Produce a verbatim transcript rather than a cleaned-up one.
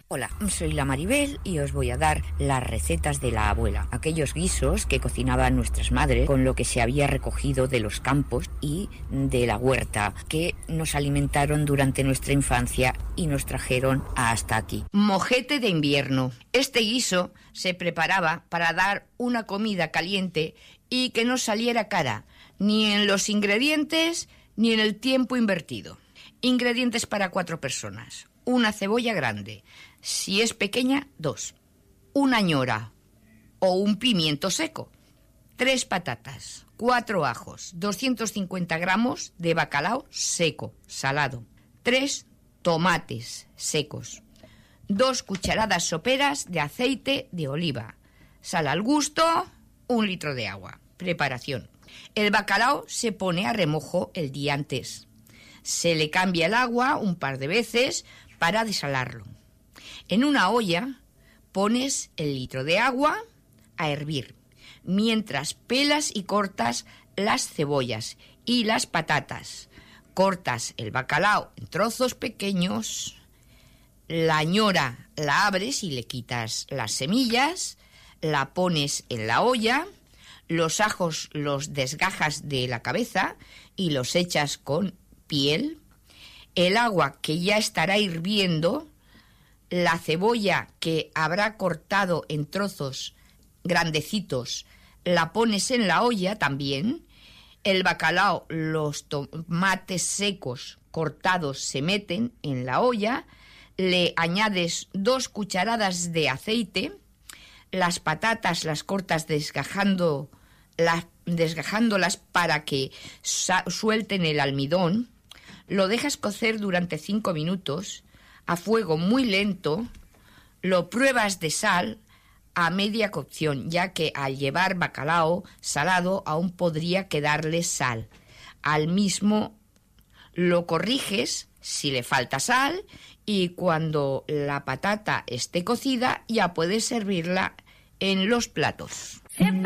Hola, soy la Maribel y os voy a dar las recetas de la abuela, aquellos guisos que cocinaban nuestras madres con lo que se había recogido de los campos y de la huerta, que nos alimentaron durante nuestra infancia y nos trajeron hasta aquí. Mojete de invierno. Este guiso se preparaba para dar una comida caliente y que no saliera cara, ni en los ingredientes ni en el tiempo invertido. Ingredientes para cuatro personas. Una cebolla grande. Si es pequeña, dos. Una ñora o un pimiento seco. Tres patatas. Cuatro ajos. doscientos cincuenta gramos de bacalao seco, salado. Tres tomates secos. Dos cucharadas soperas de aceite de oliva. Sal al gusto. Un litro de agua. Preparación. El bacalao se pone a remojo el día antes. Se le cambia el agua un par de veces para desalarlo. En una olla pones el litro de agua a hervir, mientras pelas y cortas las cebollas y las patatas. Cortas el bacalao en trozos pequeños, la ñora la abres y le quitas las semillas, la pones en la olla, los ajos los desgajas de la cabeza y los echas con piel, el agua que ya estará hirviendo, la cebolla que habrá cortado en trozos grandecitos, la pones en la olla también, el bacalao, los tomates secos cortados se meten en la olla, le añades dos cucharadas de aceite, las patatas las cortas desgajando, las, desgajándolas para que suelten el almidón, lo dejas cocer durante cinco minutos a fuego muy lento, lo pruebas de sal a media cocción, ya que al llevar bacalao salado aún podría quedarle sal. Al mismo lo corriges si le falta sal y cuando la patata esté cocida ya puedes servirla en los platos.